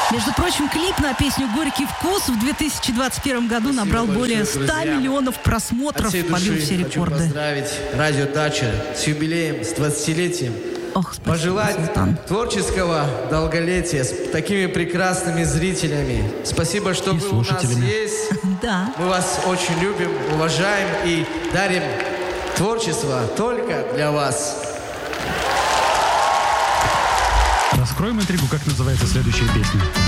Между прочим, клип на песню «Горький вкус» в 2021 году набрал более 100 миллионов просмотров, побил все рекорды. Хочу поздравить Радио Дача с юбилеем, с 20-летием. Пожелать творческого долголетия с такими прекрасными зрителями. Спасибо, что вы у нас есть. Да. Мы вас очень любим, уважаем и дарим творчество только для вас. Раскроем интригу, как называется следующая песня.